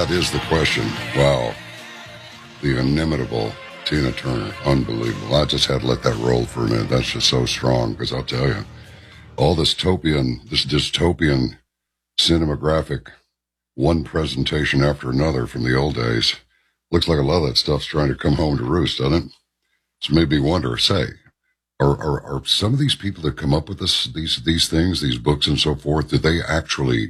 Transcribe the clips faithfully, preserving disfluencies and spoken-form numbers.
that is the question. Wow. The inimitable Tina Turner. Unbelievable. I just had to let that roll for a minute. That's just so strong, because I'll tell you, all this dystopian, this dystopian cinematographic, one presentation after another from the old days, looks like a lot of that stuff's trying to come home to roost, doesn't it? It's made me wonder, say, are, are, are some of these people that come up with this, these, these things, these books and so forth, do they actually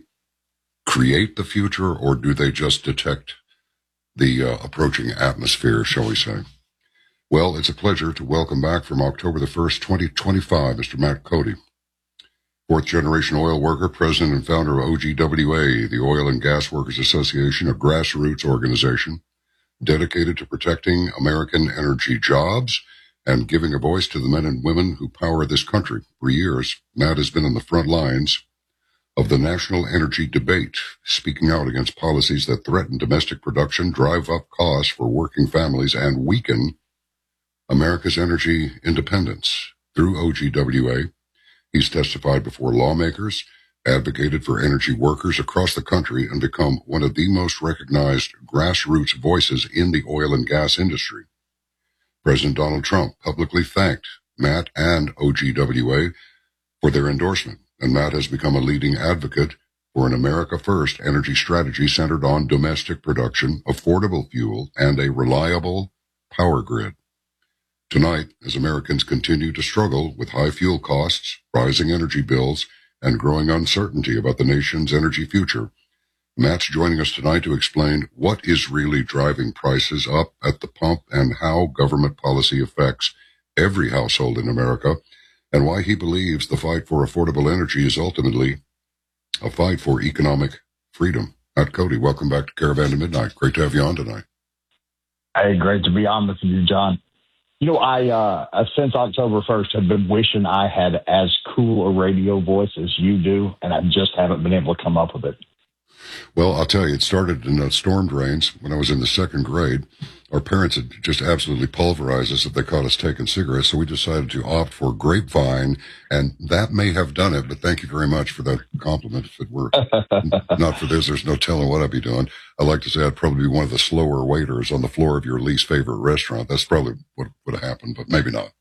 create the future, or do they just detect the uh, approaching atmosphere, shall we say? Well, it's a pleasure to welcome back from October the first, twenty twenty-five, Mister Matt Cody, fourth-generation oil worker, president and founder of O G W A, the Oil and Gas Workers Association, a grassroots organization dedicated to protecting American energy jobs and giving a voice to the men and women who power this country. For years, Matt has been on the front lines of the national energy debate, speaking out against policies that threaten domestic production, drive up costs for working families, and weaken America's energy independence. Through O G W A, he's testified before lawmakers, advocated for energy workers across the country, and become one of the most recognized grassroots voices in the oil and gas industry. President Donald Trump publicly thanked Matt and O G W A for their endorsement, and Matt has become a leading advocate for an America First energy strategy centered on domestic production, affordable fuel, and a reliable power grid. Tonight, as Americans continue to struggle with high fuel costs, rising energy bills, and growing uncertainty about the nation's energy future, Matt's joining us tonight to explain what is really driving prices up at the pump and how government policy affects every household in America, and why he believes the fight for affordable energy is ultimately a fight for economic freedom. Matt Cody, welcome back to Caravan to Midnight. Great to have you on tonight. Hey, great to be on with you, John. You know, I, uh, since October first, have been wishing I had as cool a radio voice as you do, and I just haven't been able to come up with it. Well, I'll tell you, it started in uh, storm drains when I was in the second grade. Our parents had just absolutely pulverized us if they caught us taking cigarettes, so we decided to opt for Grapevine, and that may have done it, but thank you very much for that compliment. If it were not for this, there's no telling what I'd be doing. I like to say I'd probably be one of the slower waiters on the floor of your least favorite restaurant. That's probably what would have happened, but maybe not.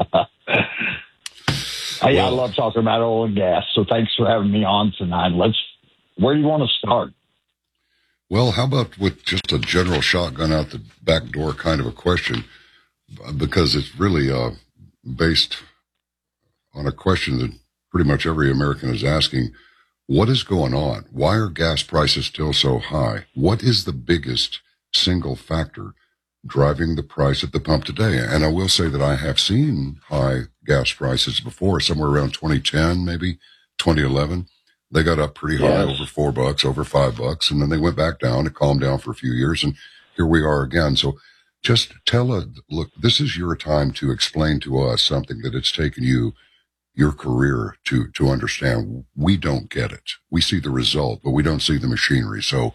Hey, well, I love talking about oil and gas, so thanks for having me on tonight. Let's, where do you want to start? Well, how about with just a general shotgun out the back door kind of a question, because it's really uh, based on a question that pretty much every American is asking. What is going on? Why are gas prices still so high? What is the biggest single factor driving the price at the pump today? And I will say that I have seen high gas prices before, somewhere around twenty ten, maybe twenty eleven. They got up pretty high, yes, over four bucks, over five bucks, and then they went back down. It calmed down for a few years, and here we are again. So just tell us, look, this is your time to explain to us something that it's taken you, your career, to, to understand. We don't get it. We see the result, but we don't see the machinery. So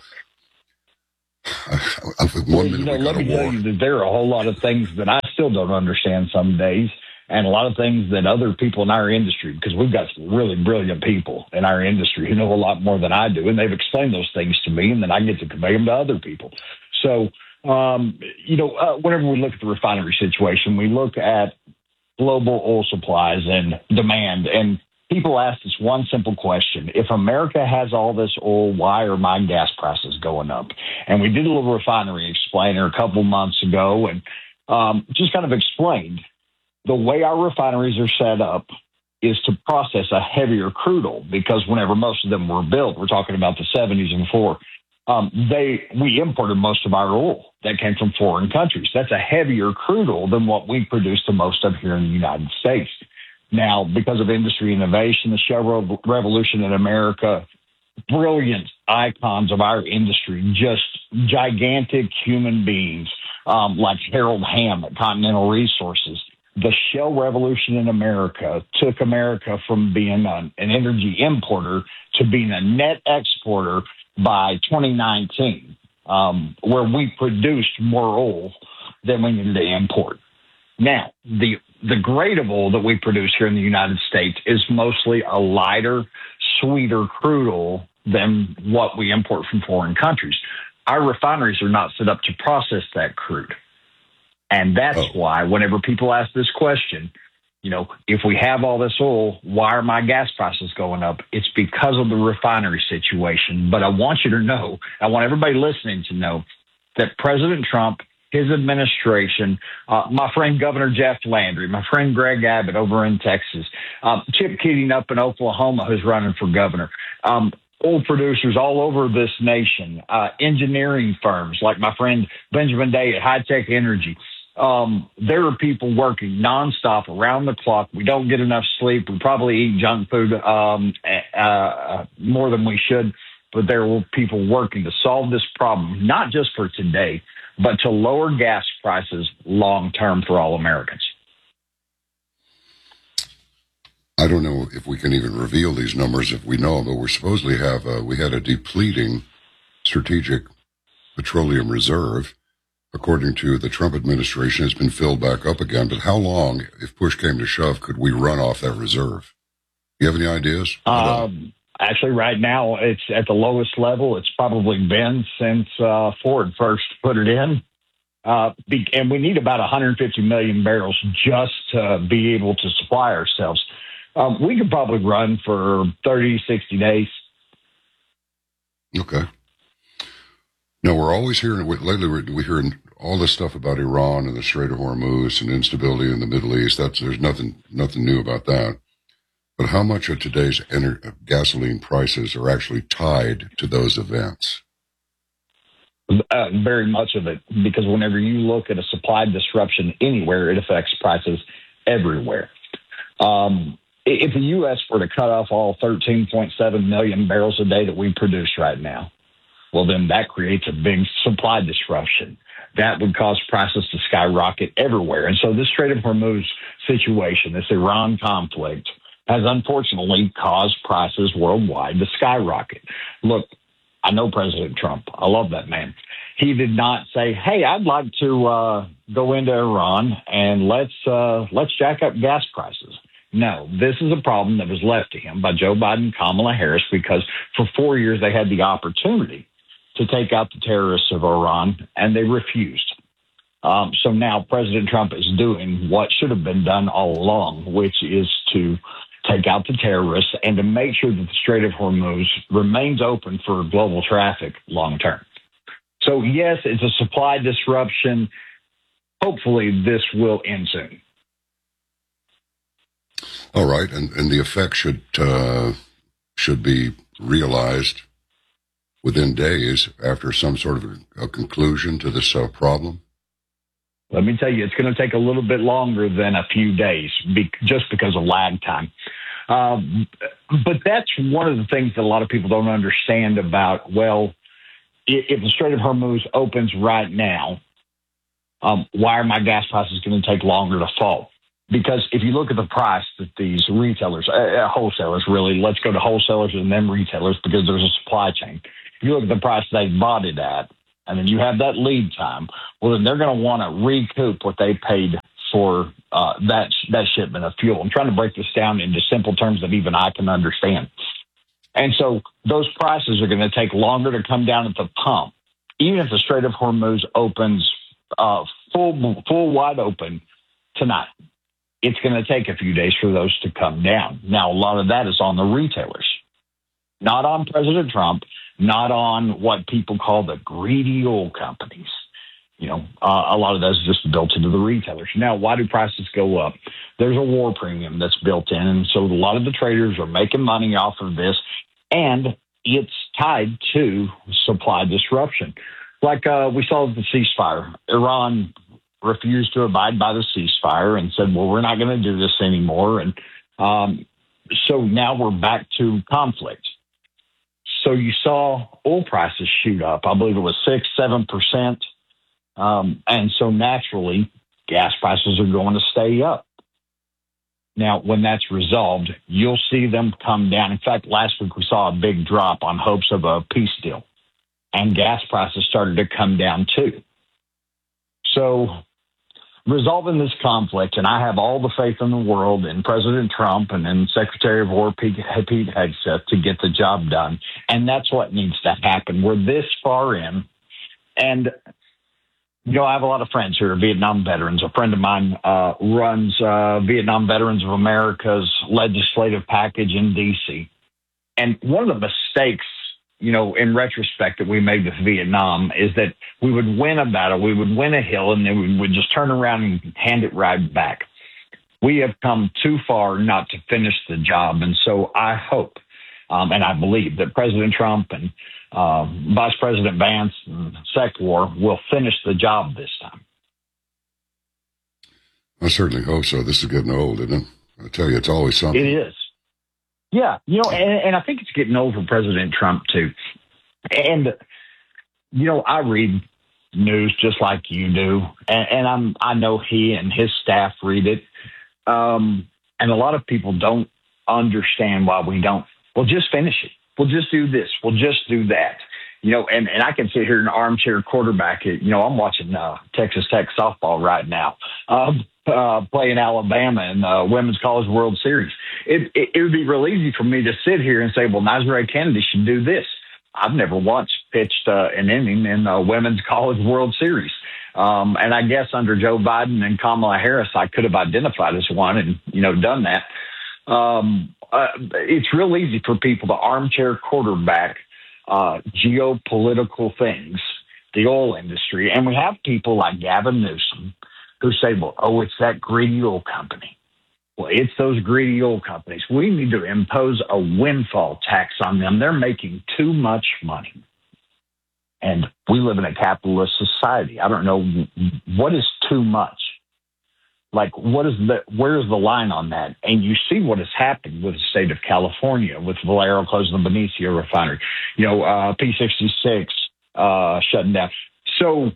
I, I, one well, minute you know, we got let a me war. tell you that there are a whole lot of things that I still don't understand some days. And a lot of things that other people in our industry, because we've got some really brilliant people in our industry who know a lot more than I do, and they've explained those things to me, and then I get to convey them to other people. So, um, you know, uh, whenever we look at the refinery situation, we look at global oil supplies and demand, and people ask this one simple question: if America has all this oil, why are my gas prices going up? And we did a little refinery explainer a couple months ago, and um, just kind of explained the way our refineries are set up is to process a heavier crude oil, because whenever most of them were built, we're talking about the seventies and before, um, they we imported most of our oil that came from foreign countries. That's a heavier crude oil than what we produce the most of here in the United States. Now, because of industry innovation, the shale revolution in America, brilliant icons of our industry, just gigantic human beings um, like Harold Hamm at Continental Resources. The shale revolution in America took America from being an, an energy importer to being a net exporter by twenty nineteen, um, where we produced more oil than we needed to import. Now, the the grade of oil that we produce here in the United States is mostly a lighter, sweeter crude oil than what we import from foreign countries. our refineries are not set up to process that crude. And that's oh. why whenever people ask this question, you know, if we have all this oil, why are my gas prices going up? It's because of the refinery situation. But I want you to know, I want everybody listening to know that President Trump, his administration, uh, my friend Governor Jeff Landry, my friend Greg Abbott over in Texas, uh, Chip Keating up in Oklahoma, who's running for governor, um, oil producers all over this nation, uh, engineering firms like my friend Benjamin Day at High Tech Energy. Um, there are people working nonstop around the clock. We don't get enough sleep. We probably eat junk food um, uh, more than we should, but there are people working to solve this problem, not just for today, but to lower gas prices long term for all Americans. I don't know if we can even reveal these numbers if we know, but we supposedly have uh, we had a depleting strategic petroleum reserve. According to the Trump administration, it's been filled back up again. But how long, if push came to shove, could we run off that reserve? Do you have any ideas? Um, actually, right now, it's at the lowest level it's probably been since uh, Ford first put it in. Uh, be, and we need about one hundred fifty million barrels just to be able to supply ourselves. Um, we could probably run for thirty, sixty days. Okay. Now, we're always hearing, lately we're, we're hearing all this stuff about Iran and the Strait of Hormuz and instability in the Middle East. That's, there's nothing, nothing new about that. But how much of today's ener- gasoline prices are actually tied to those events? Uh, very much of it, because whenever you look at a supply disruption anywhere, it affects prices everywhere. Um, if the U S were to cut off all thirteen point seven million barrels a day that we produce right now, well, then that creates a big supply disruption. That would cause prices to skyrocket everywhere. And so this Strait of Hormuz situation, this Iran conflict, has unfortunately caused prices worldwide to skyrocket. Look, I know President Trump. I love that man. He did not say, hey, I'd like to uh, go into Iran and let's uh, let's jack up gas prices. No, this is a problem that was left to him by Joe Biden and Kamala Harris, because for four years they had the opportunity to take out the terrorists of Iran, and they refused. Um, so now President Trump is doing what should have been done all along, which is to take out the terrorists and to make sure that the Strait of Hormuz remains open for global traffic long term. So, yes, it's a supply disruption. Hopefully this will end soon. All right, and, and the effect should uh, should be realized within days after some sort of a, a conclusion to this uh, problem? Let me tell you, it's going to take a little bit longer than a few days be, just because of lag time. Um, but that's one of the things that a lot of people don't understand about, well, if, if the Strait of Hormuz opens right now, um, why are my gas prices going to take longer to fall? Because if you look at the price that these retailers, uh, wholesalers really, let's go to wholesalers and then retailers because there's a supply chain. If you look at the price they bought it at, and then you have that lead time, well, then they're going to want to recoup what they paid for uh, that that shipment of fuel. I'm trying to break this down into simple terms that even I can understand. And so those prices are going to take longer to come down at the pump. Even if the Strait of Hormuz opens uh, full, full wide open tonight, it's going to take a few days for those to come down. Now, a lot of that is on the retailers, not on President Trump, not on what people call the greedy oil companies. You know, uh, a lot of that is just built into the retailers. Now, why do prices go up? There's a war premium that's built in, and so a lot of the traders are making money off of this, and it's tied to supply disruption. Like uh, we saw with the ceasefire. Iran refused to abide by the ceasefire and said, well, we're not going to do this anymore. And um, so now we're back to conflict. So you saw oil prices shoot up. I believe it was six, seven percent. Um, and so naturally, gas prices are going to stay up. Now, when that's resolved, you'll see them come down. In fact, last week we saw a big drop on hopes of a peace deal, and gas prices started to come down too. So resolving this conflict, and I have all the faith in the world in President Trump and in Secretary of War Pete, Pete Hegseth to get the job done. And that's what needs to happen. We're this far in. And, you know, I have a lot of friends who are Vietnam veterans. A friend of mine uh, runs uh, Vietnam Veterans of America's legislative package in D C. And one of the mistakes, you know, in retrospect that we made with Vietnam is that we would win a battle, we would win a hill, and then we would just turn around and hand it right back. We have come too far not to finish the job. And so I hope, um, and I believe that President Trump and uh, Vice President Vance and SecWar will finish the job this time. I certainly hope so. This is getting old, isn't it? I tell you, it's always something. It is. Yeah, you know, and, and I think it's getting old for President Trump, too. And, you know, I read news just like you do, and, and I'm, I know he and his staff read it. Um, and a lot of people don't understand why we don't. We'll just finish it. We'll just do this. We'll just do that. You know, and, and I can sit here in an armchair quarterback. You know, I'm watching uh, Texas Tech softball right now, um, uh, playing Alabama in the Women's College World Series. It, it, it would be real easy for me to sit here and say, well, Nazare Kennedy should do this. I've never once pitched uh, an inning in the Women's College World Series. Um, and I guess under Joe Biden and Kamala Harris, I could have identified as one and, you know, done that. Um, uh, it's real easy for people to armchair quarterback uh, geopolitical things, the oil industry. And we have people like Gavin Newsom who say, well, oh, it's that greedy oil company. Well, it's those greedy oil companies. We need to impose a windfall tax on them. They're making too much money. And we live in a capitalist society. I don't know what is too much. Like, what is the, where's the line on that? And you see what has happened with the state of California, with Valero closing the Benicia refinery, you know, uh, P sixty-six uh, shutting down. So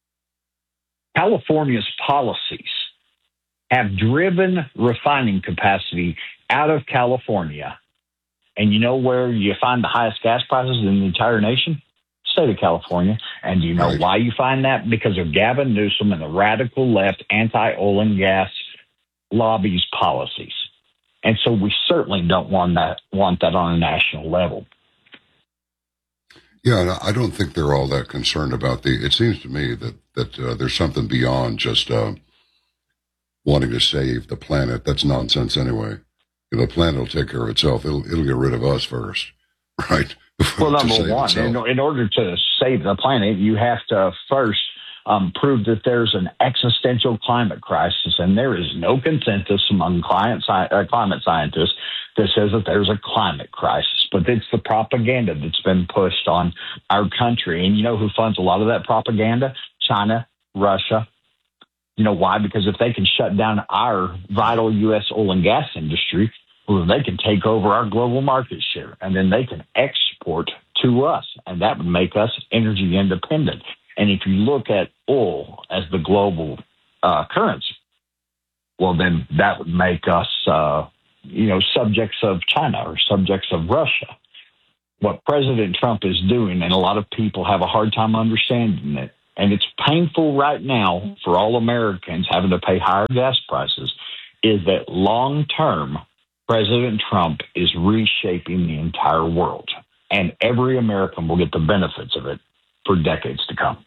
California's policies have driven refining capacity out of California. And you know where you find the highest gas prices in the entire nation? State of California. And do you know right. why you find that? Because of Gavin Newsom and the radical left anti-oil and gas lobbies policies. And so we certainly don't want that want that on a national level. Yeah, and I don't think they're all that concerned about the, it seems to me that, that uh, there's something beyond just uh, wanting to save the planet. That's nonsense anyway. You know, the planet will take care of itself. It'll, it'll get rid of us first, right? Well, number one, in, in order to save the planet, you have to first um, prove that there's an existential climate crisis, and there is no consensus among climate, sci- uh, climate scientists that says that there's a climate crisis. But it's the propaganda that's been pushed on our country. And you know who funds a lot of that propaganda? China, Russia. You know why? Because if they can shut down our vital U S oil and gas industry, well, they can take over our global market share, and then they can export to us, and that would make us energy independent. And if you look at oil as the global uh, currency, well, then that would make us, uh, you know, subjects of China or subjects of Russia. What President Trump is doing, and a lot of people have a hard time understanding it, and it's painful right now for all Americans having to pay higher gas prices, is that long-term, President Trump is reshaping the entire world, and every American will get the benefits of it for decades to come.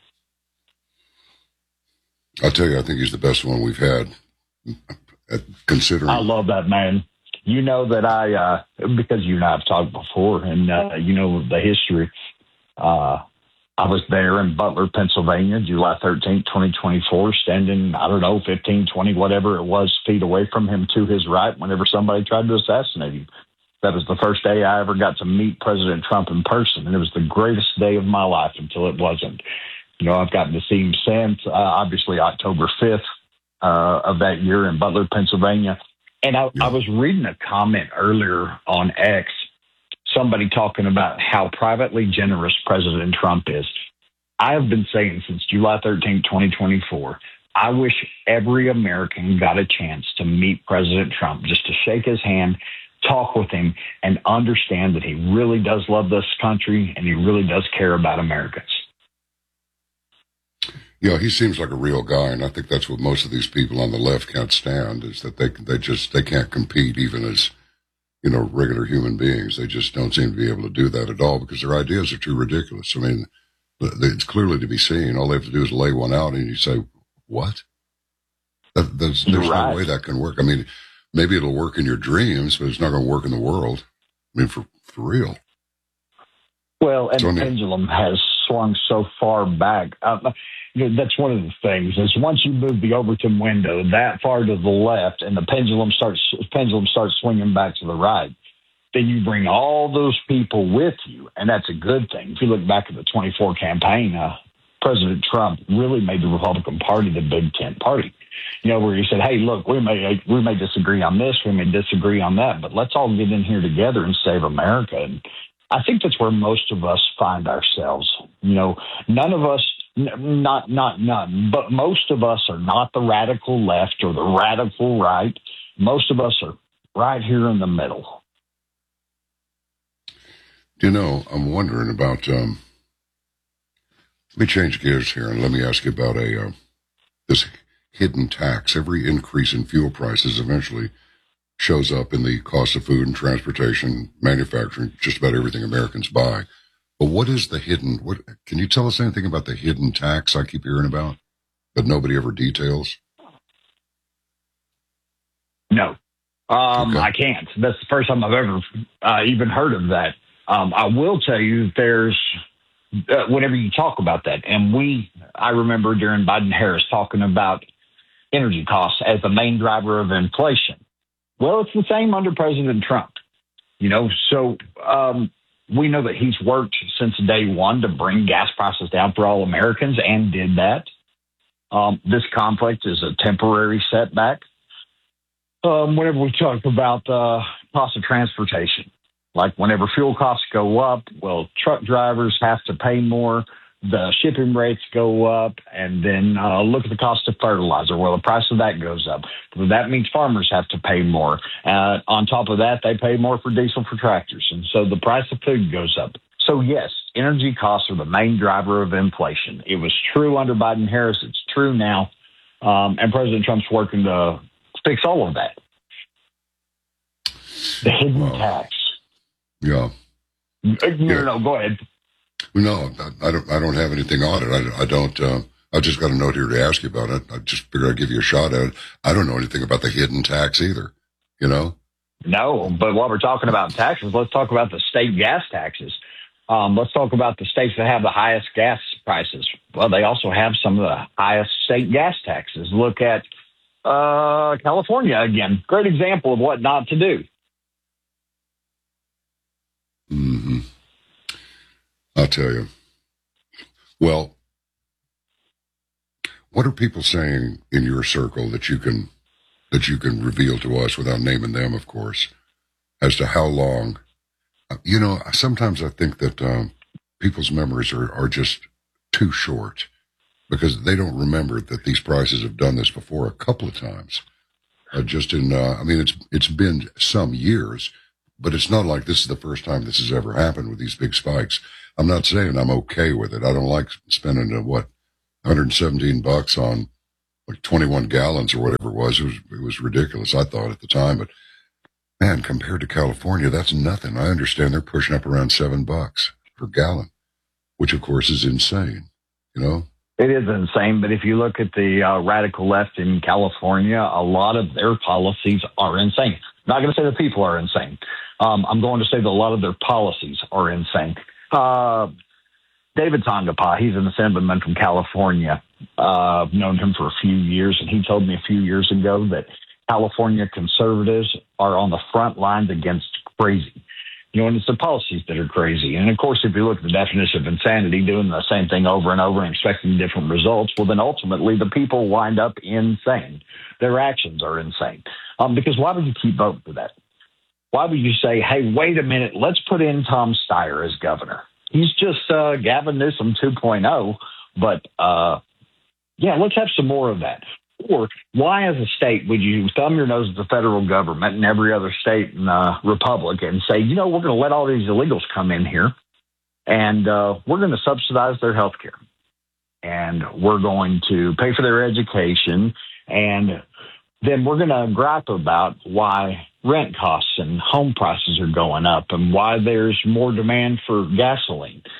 I'll tell you, I think he's the best one we've had, considering. I love that man. You know that I, uh, because you and I have talked before, and uh, you know the history. Uh, I was there in Butler, Pennsylvania, July thirteenth, twenty twenty-four, standing, I don't know, fifteen, twenty, whatever it was, feet away from him to his right whenever somebody tried to assassinate him. That was the first day I ever got to meet President Trump in person, and it was the greatest day of my life until it wasn't. You know, I've gotten to see him since, uh, obviously, October fifth uh, of that year in Butler, Pennsylvania. And I, I was reading a comment earlier on X, somebody talking about how privately generous President Trump is. I have been saying since July thirteenth, twenty twenty-four, I wish every American got a chance to meet President Trump, just to shake his hand, talk with him, and understand that he really does love this country and he really does care about Americans. Yeah, he seems like a real guy, and I think that's what most of these people on the left can't stand, is that they they just they can't compete even as, you know, regular human beings. They just don't seem to be able to do that at all because their ideas are too ridiculous. I mean, It's clearly to be seen. All they have to do is lay one out, and you say, "What?" That, there's there's right. no way that can work. I mean, maybe it'll work in your dreams, but it's not going to work in the world. I mean, for for real. Well, and so, the pendulum has swung so far back. Uh, you know, that's one of the things is once you move the Overton window that far to the left, and the pendulum starts pendulum starts swinging back to the right, then you bring all those people with you, and that's a good thing. If you look back at the twenty-four campaign, uh, President Trump really made the Republican Party the big tent party. You know, where he said, "Hey, look, we may we may disagree on this, we may disagree on that, but let's all get in here together and save America." And I think that's where most of us find ourselves. You know, none of us, n- not not none, but most of us are not the radical left or the radical right. Most of us are right here in the middle. You know, I'm wondering about. Um, let me change gears here and let me ask you about a uh, this hidden tax. Every increase in fuel prices eventually shows up in the cost of food and transportation, manufacturing, just about everything Americans buy. But what is the hidden? What can you tell us anything about the hidden tax I keep hearing about, but nobody ever details? No, um, okay. I can't. That's the first time I've ever uh, even heard of that. Um, I will tell you, there's uh, whenever you talk about that, and we, I remember during Biden-Harris talking about energy costs as the main driver of inflation. Well, it's the same under President Trump, you know, so um, we know that he's worked since day one to bring gas prices down for all Americans and did that. Um, this conflict is a temporary setback. Um, whenever we talk about the uh, cost of transportation, like whenever fuel costs go up, well, truck drivers have to pay more. The shipping rates go up, and then uh, look at the cost of fertilizer. Well, the price of that goes up. Well, that means farmers have to pay more. Uh, on top of that, they pay more for diesel for tractors, and so the price of food goes up. So, yes, energy costs are the main driver of inflation. It was true under Biden-Harris. It's true now, um, and President Trump's working to fix all of that. The hidden wow. tax. Yeah. No, yeah. no, no, go ahead. No, I, I don't. I don't have anything on it. I, I don't. Uh, I just got a note here to ask you about it. I just figured I'd give you a shot at it. I don't know anything about the hidden tax either. You know. No, but while we're talking about taxes, let's talk about the state gas taxes. Um, let's talk about the states that have the highest gas prices. Well, they also have some of the highest state gas taxes. Look at uh, California again. Great example of what not to do. Mm-hmm. I'll tell you. Well, what are people saying in your circle that you can that you can reveal to us without naming them, of course, as to how long? You know, sometimes I think that um, people's memories are, are just too short because they don't remember that these prices have done this before a couple of times. Uh, just in, uh, I mean, it's it's been some years, but it's not like this is the first time this has ever happened with these big spikes. I'm not saying I'm okay with it. I don't like spending, uh, what, one hundred seventeen bucks on like twenty-one gallons or whatever it was. It was, it was ridiculous, I thought at the time. But, man, compared to California, that's nothing. I understand they're pushing up around seven bucks per gallon, which, of course, is insane, you know? It is insane, but if you look at the uh, radical left in California, a lot of their policies are insane. I'm not going to say the people are insane. Um, I'm going to say that a lot of their policies are insane. Uh, David Tongapa, he's an assemblyman from California. Uh, I've known him for a few years, and he told me a few years ago that California conservatives are on the front lines against crazy. You know, and it's the policies that are crazy. And, of course, if you look at the definition of insanity, doing the same thing over and over and expecting different results, well, then ultimately the people wind up insane. Their actions are insane. Um, because why would you keep voting for that? Why would you say, hey, wait a minute, let's put in Tom Steyer as governor? He's just uh, Gavin Newsom two point oh, but, uh, yeah, let's have some more of that. Or why, as a state, would you thumb your nose at the federal government and every other state in the republic and say, you know, we're going to let all these illegals come in here, and uh, we're going to subsidize their health care, and we're going to pay for their education, and then we're going to gripe about why rent costs and home prices are going up and why there's more demand for gasoline.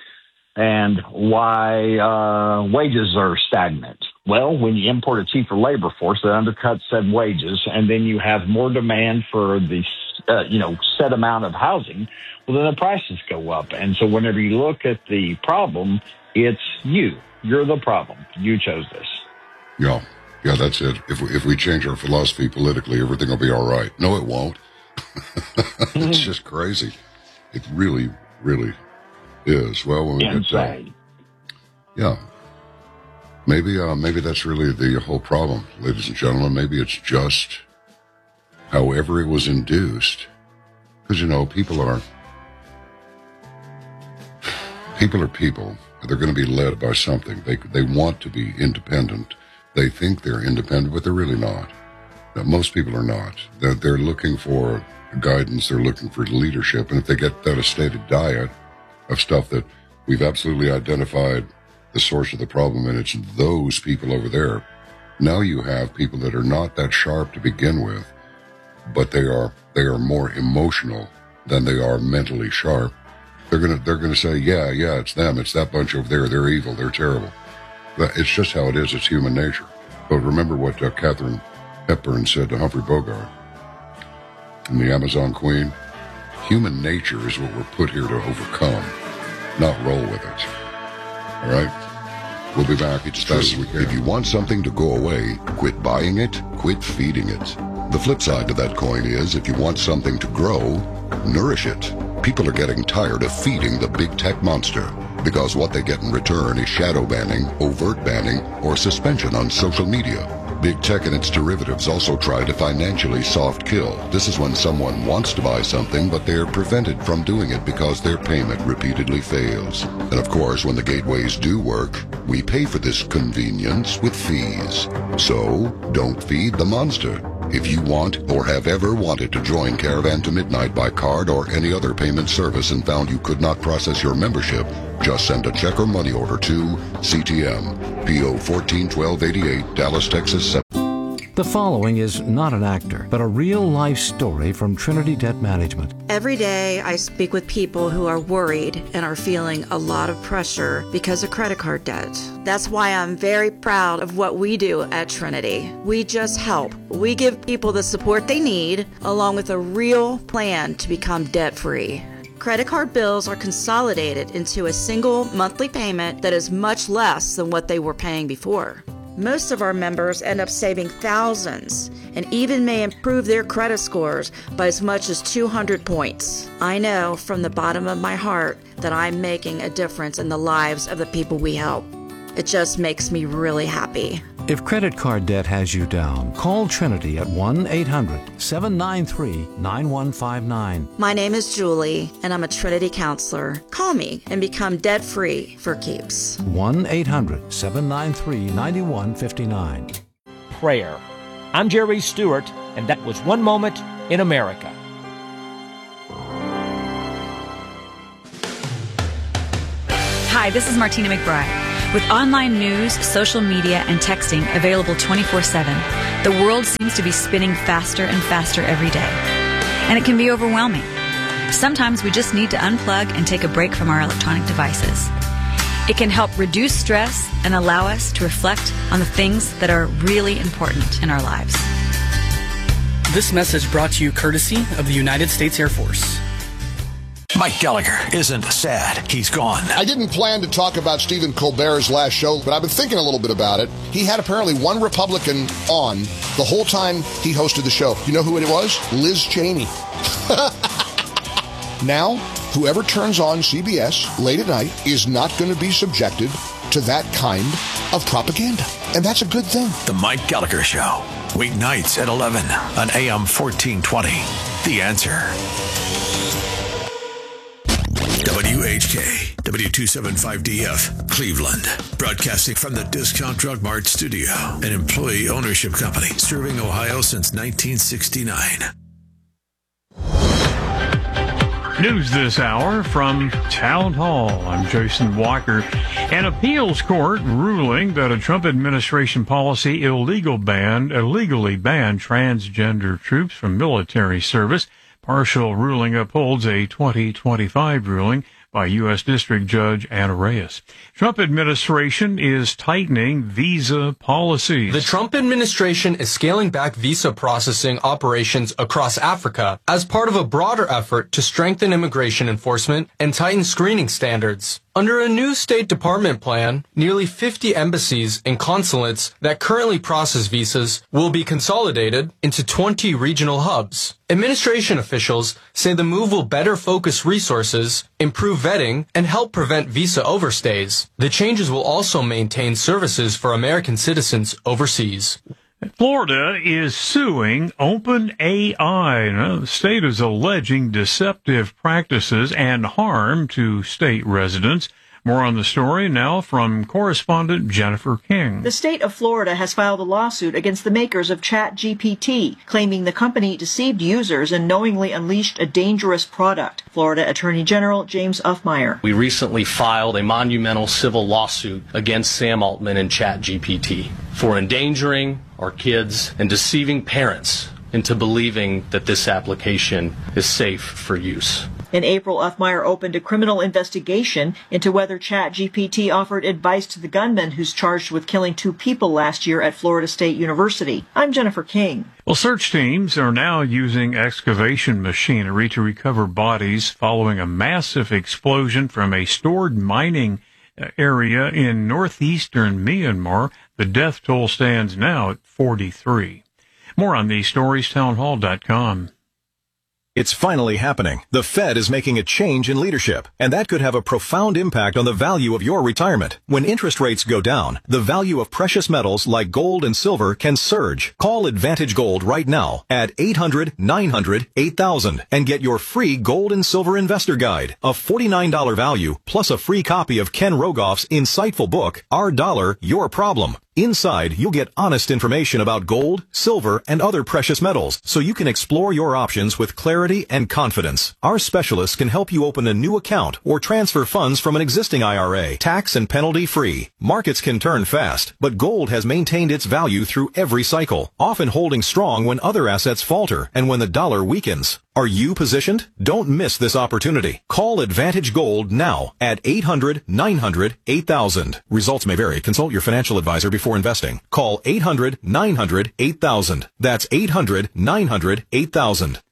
and why uh, wages are stagnant. Well, when you import a cheaper labor force, that undercuts said wages, and then you have more demand for the uh, you know set amount of housing, well, then the prices go up. And so whenever you look at the problem, it's you. You're the problem. You chose this. Yeah, yeah, that's it. If we, if we change our philosophy politically, everything will be all right. No, it won't. It's just crazy. It really, really is. Well, when we Insane. get uh, yeah. Maybe, uh, maybe that's really the whole problem, ladies and gentlemen. Maybe it's just however it was induced. Because, you know, people are, people are people. They're going to be led by something. They, they want to be independent. They think they're independent, but they're really not. Now, most people are not. They're, they're looking for guidance. They're looking for leadership. And if they get that stated diet of stuff that we've absolutely identified the source of the problem, and it's those people over there. Now you have people that are not that sharp to begin with, but they are they are more emotional than they are mentally sharp. They're gonna they're gonna say, yeah, yeah, it's them, it's that bunch over there. They're evil, they're terrible. But it's just how it is. It's human nature. But remember what uh, Katharine Hepburn said to Humphrey Bogart in The Amazon Queen: human nature is what we're put here to overcome, not roll with it. All right? We'll be back as fast as we can. If you want something to go away, quit buying it, quit feeding it. The flip side to that coin is, if you want something to grow, nourish it. People are getting tired of feeding the big tech monster, because what they get in return is shadow banning, overt banning, or suspension on social media. Big tech and its derivatives also try to financially soft kill. This is when someone wants to buy something, but they're prevented from doing it because their payment repeatedly fails. And of course, when the gateways do work, we pay for this convenience with fees. So, don't feed the monster. If you want or have ever wanted to join Caravan to Midnight by card or any other payment service and found you could not process your membership, just send a check or money order to C T M, P O fourteen twelve eighty-eight, Dallas, Texas. The following is not an actor, but a real-life story from Trinity Debt Management. Every day I speak with people who are worried and are feeling a lot of pressure because of credit card debt. That's why I'm very proud of what we do at Trinity. We just help. We give people the support they need, along with a real plan to become debt-free. Credit card bills are consolidated into a single monthly payment that is much less than what they were paying before. Most of our members end up saving thousands and even may improve their credit scores by as much as two hundred points. I know from the bottom of my heart that I'm making a difference in the lives of the people we help. It just makes me really happy. If credit card debt has you down, call Trinity at one eight hundred seven nine three nine one five nine. My name is Julie, and I'm a Trinity counselor. Call me and become debt-free for keeps. one eight hundred seven nine three nine one five nine. Prayer. I'm Jerry Stewart, and that was One Moment in America. Hi, this is Martina McBride. With online news, social media, and texting available twenty-four seven, the world seems to be spinning faster and faster every day. And it can be overwhelming. Sometimes we just need to unplug and take a break from our electronic devices. It can help reduce stress and allow us to reflect on the things that are really important in our lives. This message brought to you courtesy of the United States Air Force. Mike Gallagher isn't sad. He's gone. I didn't plan to talk about Stephen Colbert's last show, but I've been thinking a little bit about it. He had apparently one Republican on the whole time he hosted the show. You know who it was? Liz Cheney. Now, whoever turns on C B S late at night is not going to be subjected to that kind of propaganda. And that's a good thing. The Mike Gallagher Show. Weeknights at eleven on A M fourteen twenty. The Answer. W H K, W two seventy-five D F, Cleveland. Broadcasting from the Discount Drug Mart Studio, an employee ownership company serving Ohio since nineteen sixty-nine. News this hour from Town Hall. I'm Jason Walker. An appeals court ruling that a Trump administration policy illegal banned, illegally banned transgender troops from military service. Partial ruling upholds a twenty twenty-five ruling by U S District Judge Anna Reyes. Trump administration is tightening visa policies. The Trump administration is scaling back visa processing operations across Africa as part of a broader effort to strengthen immigration enforcement and tighten screening standards. Under a new State Department plan, nearly fifty embassies and consulates that currently process visas will be consolidated into twenty regional hubs. Administration officials say the move will better focus resources, improve vetting, and help prevent visa overstays. The changes will also maintain services for American citizens overseas. Florida is suing OpenAI. Now, the state is alleging deceptive practices and harm to state residents. More on the story now from correspondent Jennifer King. The state of Florida has filed a lawsuit against the makers of ChatGPT, claiming the company deceived users and knowingly unleashed a dangerous product. Florida Attorney General James Uffmeyer. We recently filed a monumental civil lawsuit against Sam Altman and ChatGPT for endangering our kids and deceiving parents into believing that this application is safe for use. In April, Uffmeyer opened a criminal investigation into whether ChatGPT offered advice to the gunman who's charged with killing two people last year at Florida State University. I'm Jennifer King. Well, search teams are now using excavation machinery to recover bodies following a massive explosion from a stored mining area in northeastern Myanmar. The death toll stands now at forty-three. More on these stories, townhall dot com. It's finally happening. The Fed is making a change in leadership, and that could have a profound impact on the value of your retirement. When interest rates go down, the value of precious metals like gold and silver can surge. Call Advantage Gold right now at eight hundred, nine hundred, eight thousand and get your free gold and silver investor guide, a forty-nine dollars value, plus a free copy of Ken Rogoff's insightful book, Our Dollar, Your Problem. Inside, you'll get honest information about gold, silver, and other precious metals, so you can explore your options with clarity and confidence. Our specialists can help you open a new account or transfer funds from an existing I R A, tax and penalty free. Markets can turn fast, but gold has maintained its value through every cycle, often holding strong when other assets falter and when the dollar weakens. Are you positioned? Don't miss this opportunity. Call Advantage Gold now at eight hundred, nine hundred, eight thousand. Results may vary. Consult your financial advisor before investing. Call eight hundred, nine hundred, eight thousand. That's eight hundred, nine hundred, eight thousand.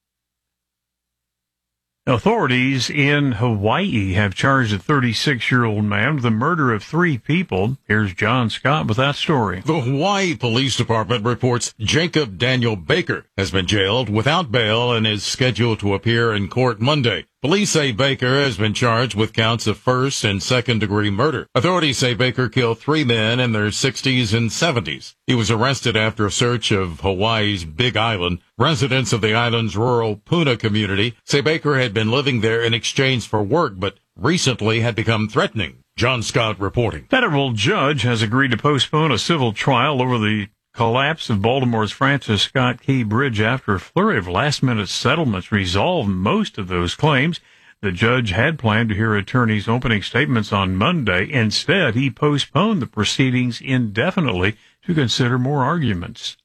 Authorities in Hawaii have charged a thirty-six-year-old man with the murder of three people. Here's John Scott with that story. The Hawaii Police Department reports Jacob Daniel Baker has been jailed without bail and is scheduled to appear in court Monday. Police say Baker has been charged with counts of first and second degree murder. Authorities say Baker killed three men in their sixties and seventies. He was arrested after a search of Hawaii's Big Island. Residents of the island's rural Puna community say Baker had been living there in exchange for work, but recently had become threatening. John Scott reporting. Federal judge has agreed to postpone a civil trial over the collapse of Baltimore's Francis Scott Key Bridge after a flurry of last-minute settlements resolved most of those claims. The judge had planned to hear attorneys' opening statements on Monday. Instead, he postponed the proceedings indefinitely to consider more arguments.